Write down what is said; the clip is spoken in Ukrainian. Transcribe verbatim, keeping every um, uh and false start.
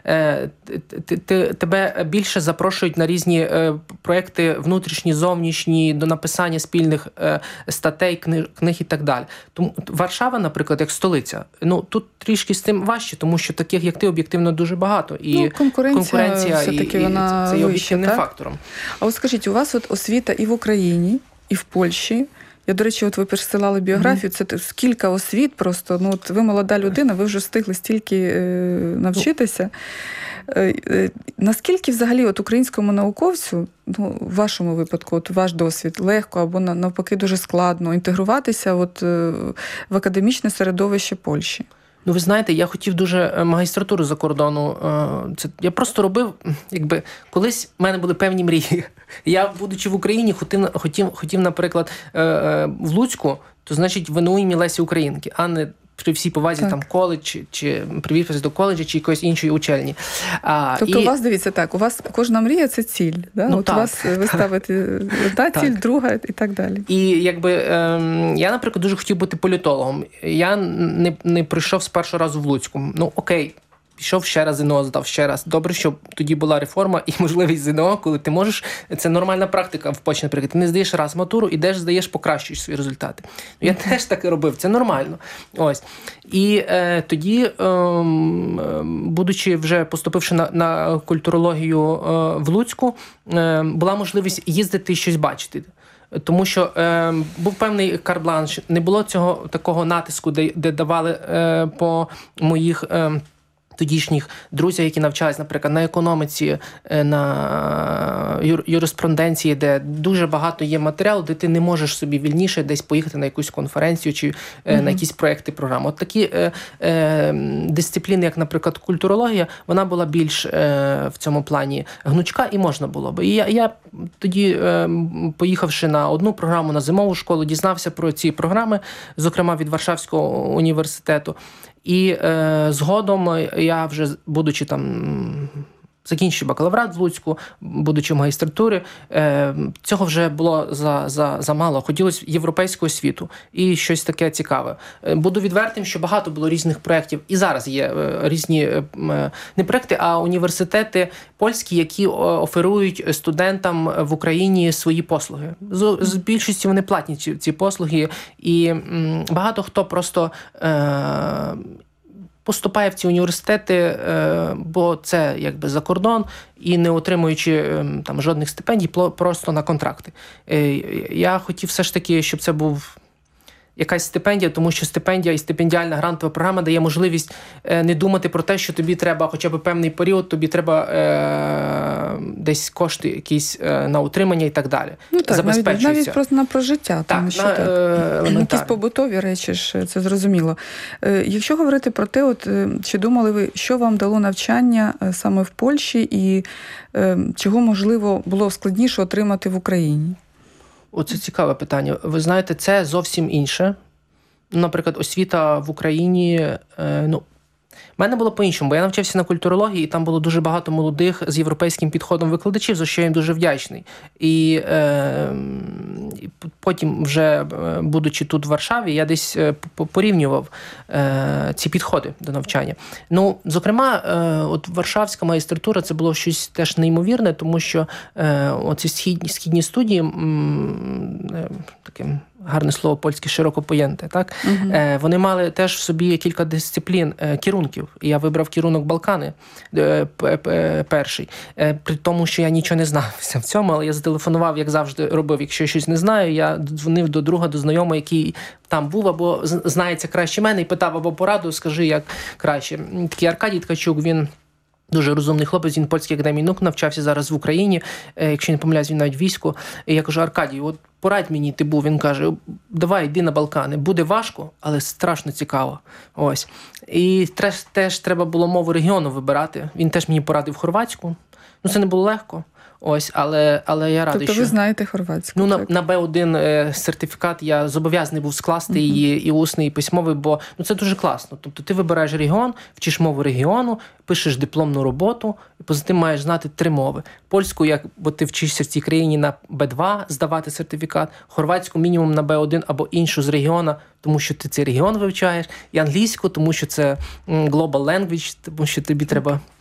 тебе більше запрошують на різні проекти внутрішні, зовнішні, до написання спільних статей, книг і так далі. Тому Варшава, наприклад, як столиця, ну тут трішки з цим важче, тому що таких, як ти, об'єктивно дуже багато. І ну, конкуренція, конкуренція все-таки і, вона і це є вища, об'єктивним так? фактором. А от скажіть, у вас от освіта і в Україні, і в Польщі. Я, до речі, от ви пересилали біографію, mm-hmm. це кілька освіт просто. Ну, от ви молода людина, ви вже встигли стільки е, навчитися. Е, е, наскільки взагалі от українському науковцю, ну, в вашому випадку, от ваш досвід, легко або навпаки дуже складно інтегруватися от, е, в академічне середовище Польщі? Ну, ви знаєте, я хотів дуже магістратуру за кордону. Це я просто робив, якби, колись в мене були певні мрії. Я, будучи в Україні, хотів, хотів, хотів наприклад, в Луцьку, то, значить, в ен у імені Лесі Українки, а не при всій повазі так. там коледж, чи, чи привітися до коледжу, чи якоїсь іншої учельні. А, тобто і... у вас, дивіться, так, у вас кожна мрія – це ціль. Да? Ну, от так. у вас ви ставите одна ціль, друга і так далі. І якби ем, я, наприклад, дуже хотів бути політологом. Я не, не прийшов з першого разу в Луцьку. Ну, окей. Пішов ще раз ЗНО, здав ще раз. Добре, що тоді була реформа і можливість ЗНО, коли ти можеш, це нормальна практика в Польщі, наприклад. Ти не здаєш раз матуру, ідеш, здаєш, покращуєш свої результати. Я mm-hmm. теж так і робив, це нормально. Ось. І е, тоді, е, будучи вже поступивши на, на культурологію е, в Луцьку, е, була можливість їздити і щось бачити. Тому що е, був певний карт-бланш, не було цього такого натиску, де, де давали е, по моїх... Е, тодішніх друзів, які навчались, наприклад, на економіці, на юриспруденції, де дуже багато є матеріалу, де ти не можеш собі вільніше десь поїхати на якусь конференцію чи mm-hmm. на якісь проекти, програми. От такі е, е, дисципліни, як, наприклад, культурологія, вона була більш е, в цьому плані гнучка, і можна було б. І я, я тоді, е, поїхавши на одну програму, на зимову школу, дізнався про ці програми, зокрема від Варшавського університету. І е, згодом я вже, будучи там, закінчив бакалаврат в Луцьку, будучи в магістратурі, е, цього вже було за, за, за мало. Хотілося європейського світу і щось таке цікаве. Буду відвертим, що багато було різних проєктів. І зараз є е, різні, е, не проєкти, а університети польські, які оферують студентам в Україні свої послуги. З, з більшості вони платні ці, ці послуги. І м, багато хто просто... Е, поступає в ці університети, бо це якби за кордон, і не отримуючи там жодних стипендій, просто на контракти. Я хотів все ж таки, щоб це був якась стипендія, тому що стипендія і стипендіальна грантова програма дає можливість не думати про те, що тобі треба хоча б певний період, тобі треба е, десь кошти якісь е, на утримання і так далі. Ну так, навіть, навіть просто на прожиття. Так, тому що на, так. Е, якісь побутові речі ж, це зрозуміло. Е, якщо говорити про те, от, чи думали ви, що вам дало навчання саме в Польщі і е, чого, можливо, було складніше отримати в Україні? Оце цікаве питання. Ви знаєте, це зовсім інше. Наприклад, освіта в Україні, ну, в мене було по-іншому, бо я навчався на культурології, і там було дуже багато молодих з європейським підходом викладачів, за що я їм дуже вдячний. І е, потім вже, будучи тут в Варшаві, я десь порівнював е, ці підходи до навчання. Ну, зокрема, е, от Варшавська магістратура – це було щось теж неймовірне, тому що е, оці східні, східні студії, м, е, таким гарне слово польське, широко поєнте, так? Uh-huh. Е, вони мали теж в собі кілька дисциплін, е, керунків. І я вибрав керунок Балкани е, п, п, перший. Е, при тому, що я нічого не знав в цьому, але я зателефонував, як завжди робив. Якщо я щось не знаю, я дзвонив до друга, до знайомого, який там був, або знається краще мене, і питав або пораду, скажи, як краще. Такий Аркадій Ткачук, він дуже розумний хлопець, він в Польській академії наук навчався зараз в Україні, якщо не помиляюсь, він навіть в війську. І я кажу: Аркадій, от порадь мені, ти був. Він каже: давай, йди на Балкани. Буде важко, але страшно цікаво. Ось. І теж, теж треба було мову регіону вибирати. Він теж мені порадив хорватську. Ну, це не було легко. Ось, але, але я радий, тобто що... ви знаєте хорватську? Ну, на, на Б один е, сертифікат я зобов'язаний був скласти uh-huh. її і усний, і письмовий, бо ну, це дуже класно. Тобто ти вибираєш регіон, вчиш мову регіону, пишеш дипломну роботу, і поза тим маєш знати три мови. Польську, як, бо ти вчишся в цій країні на Б два здавати сертифікат, хорватську мінімум на Б один або іншу з регіону, тому що ти цей регіон вивчаєш, і англійську, тому що це global language, тому що тобі треба